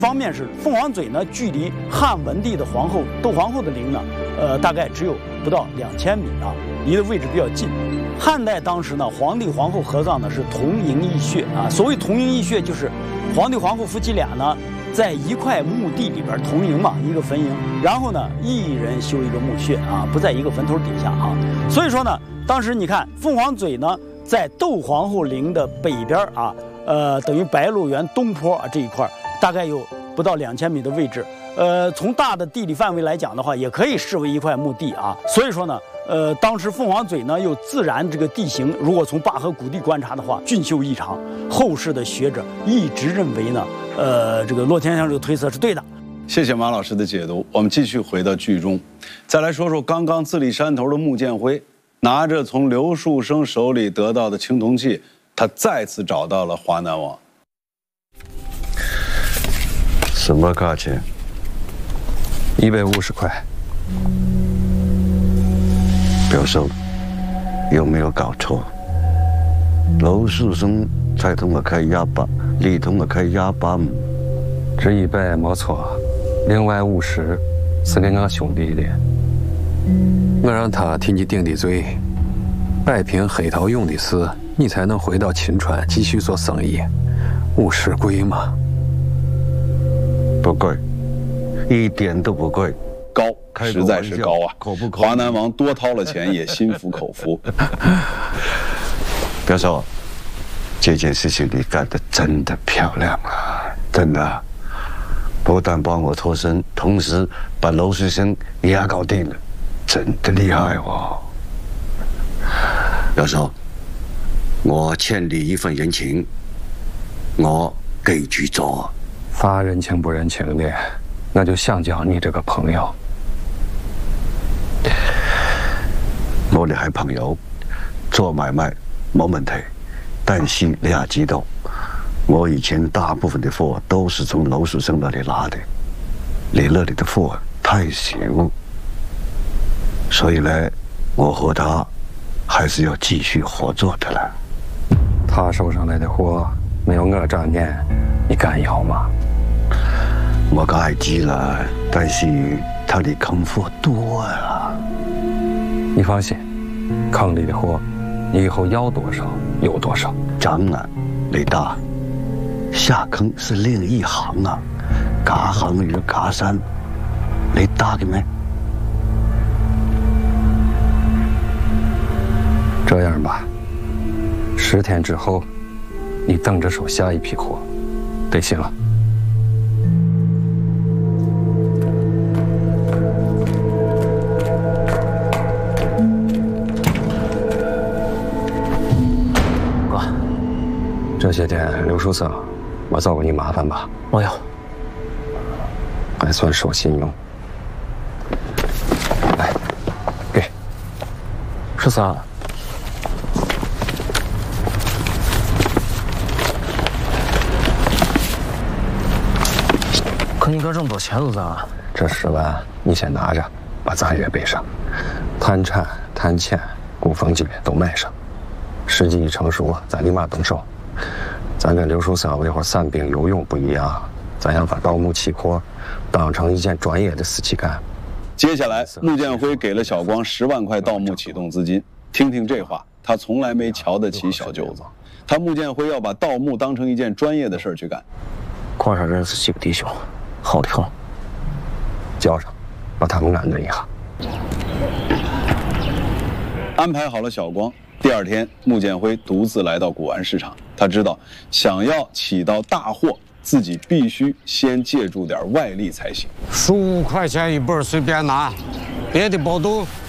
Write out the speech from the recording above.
方面是凤凰嘴呢，距离汉文帝的皇后窦皇后的陵呢，大概只有不到2000米啊，离的位置比较近。汉代当时呢，皇帝皇后合葬呢是同营一穴啊。所谓同营一穴，就是皇帝皇后夫妻俩呢在一块墓地里边同营嘛，一个坟茔，然后呢一人修一个墓穴啊，不在一个坟头底下啊。所以说呢，当时你看凤凰嘴呢在窦皇后陵的北边啊，等于白鹿原东坡啊这一块。大概有不到2000米的位置，从大的地理范围来讲的话，也可以视为一块墓地啊。所以说呢，当时凤凰嘴呢又自然这个地形，如果从灞河谷地观察的话，俊秀异常。后世的学者一直认为呢，这个骆天祥这个推测是对的。 谢谢马老师的解读。我们继续回到剧中，再来说说刚刚自立山头的穆建辉，拿着从刘树生手里得到的青铜器，他再次找到了华南王。 什么价钱 ？150块。 表叔，有没有搞错？刘树生才同我开180，你同我开185。 这100没错，另外50是给俺兄弟的。我让他替你顶的罪，摆平黑桃勇的事，你才能回到秦川继续做生意。50贵吗？ 不贵，一点都不贵， 高，实在是高啊！华南王多掏了钱也心服口服。 表叔，这件事情你干得真的漂亮啊！真的，不但帮我脱身，同时把娄师生也搞定了，真的厉害哦！表叔，我欠你一份人情，我给去做。 发人情不人情的，那就想交你这个朋友。 我哋係朋友，做買賣冇問題，但是你也知道，我以前大部分的貨都是從劉樹生那裡拿的，你那裡的貨太少，所以呢，我和他還是要繼續合作的了。 他手上來的貨沒有我這年，你敢要嗎？ 我梗係知啦，但是他的坑貨多啊。 你放心，坑里的貨，你以後要多少有多少。 當然，李大，下坑是另一行啊，隔行如隔山，你打嘅咩？ 這樣吧，10天之後，你等着收下一批貨，得行了。这些天，刘书生，我找过你麻烦吧？ 没有， 还算守信用。来，给。 13，可你哥这么多钱都咋？ 这10万你先拿着，把杂月备上，探产、探钱、鼓风机都买上。时机一成熟，咱立马动手。咱跟刘书生这会儿散兵游泳不一样，咱想把盗墓起货当成一件专业的事情干。 接下来，穆建辉给了小光10万块盗墓启动资金。听听这话，他从来没瞧得起小舅子。他穆建辉要把盗墓当成一件专业的事儿去干。 矿上认识几个弟兄，好的很。 叫上，把他们安顿一下。 安排好了小光。第2天，穆建辉独自来到古玩市场。他知道，想要起到大货，自己必须先借助点外力才行。 15块钱一本，随便拿，别的包都